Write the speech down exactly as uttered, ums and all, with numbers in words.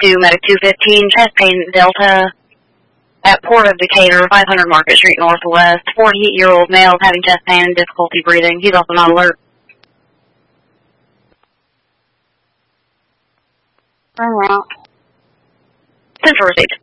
to Medic two fifteen, chest pain, Delta, at Port of Decatur, five hundred Market Street Northwest. forty-eight-year-old male having chest pain and difficulty breathing. He's also not alert. Turn around. Central received.